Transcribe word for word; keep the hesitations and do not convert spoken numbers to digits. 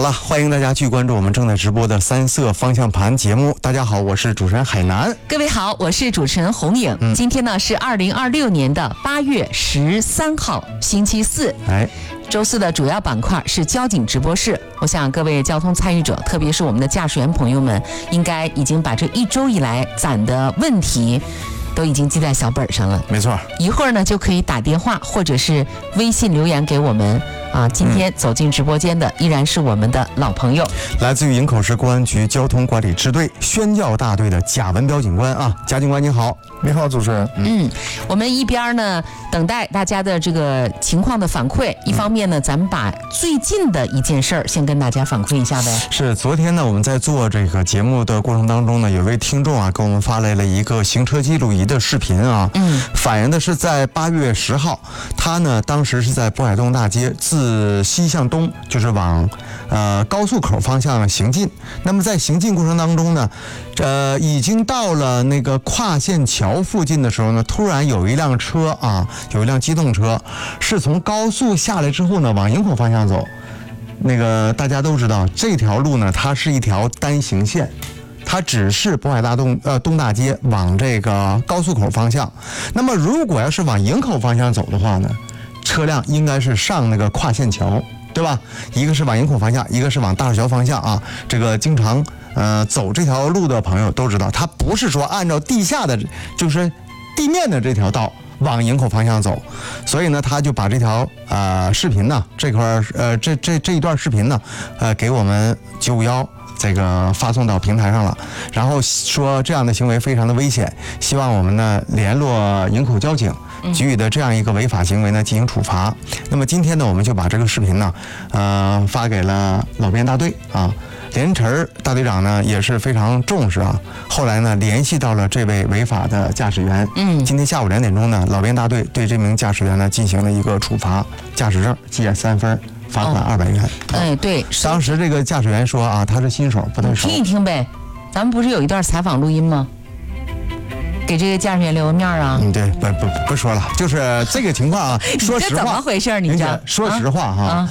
好了，欢迎大家继续关注我们正在直播的三色方向盘节目。大家好，我是主持人海南。 各位好，我是主持人红颖。嗯、今天呢是二零二六年的八月十三号，星期四。 哎。 周四的主要板块是交警直播室，我想各位交通参与者，特别是我们的驾驶员朋友们，应该已经把这一周以来攒的问题都已经记在小本上了。 没错， 一会儿呢就可以打电话或者是微信留言给我们啊。今天走进直播间的依然是我们的老朋友， 来自于营口市公安局交通管理支队宣教大队的贾文彪警官啊，贾警官您好。 你好，主持人。 嗯，我们一边呢等待大家的这个情况的反馈，一方面呢，咱们把最近的一件事儿先跟大家反馈一下呗。 是，昨天呢，我们在做这个节目的过程当中呢，有位听众啊给我们发来了一个行车记录仪的视频啊，嗯，反映的是在八月十号，他呢当时是在渤海东大街自西向东，就是往呃高速口方向行进。那么在行进过程当中呢，呃，已经到了那个跨线桥附近的时候呢，突然有一辆车啊，有一辆机动车是从高速下来之后呢，往营口方向走。那个大家都知道，这条路呢，它是一条单行线，它只是渤海大东呃东大街往这个高速口方向。那么如果要是往营口方向走的话呢，车辆应该是上那个跨线桥，对吧？一个是往营口方向，一个是往大石桥方向啊。这个经常呃走这条路的朋友都知道，它不是说按照地下的，就是地面的这条道往营口方向走，所以呢，他就把这条呃视频呢，这块呃这这这一段视频呢，呃给我们九五幺这个发送到平台上了，然后说这样的行为非常的危险，希望我们呢联络营口交警，给予的这样一个违法行为呢进行处罚。那么今天呢，我们就把这个视频呢，呃发给了老编大队啊。连晨大队长呢也是非常重视啊，后来呢联系到了这位违法的驾驶员。嗯，今天下午两点钟呢，老编大队对这名驾驶员呢进行了一个处罚，驾驶证记三分，罚款二百元。 哎，对， 当时这个驾驶员说啊，他是新手，不太熟。 听一听呗，咱们不是有一段采访录音吗？给这个驾驶员留个面啊！ 嗯，对，不不不说了，就是这个情况啊。说实话， 这怎么回事？你这说实话哈。啊